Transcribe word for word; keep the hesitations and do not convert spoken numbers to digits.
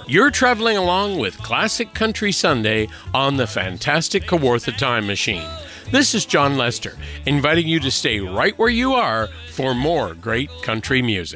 You're traveling along with Classic Country Sunday on the fantastic Kawartha Time Machine. This is John Lester, inviting you to stay right where you are for more great country music.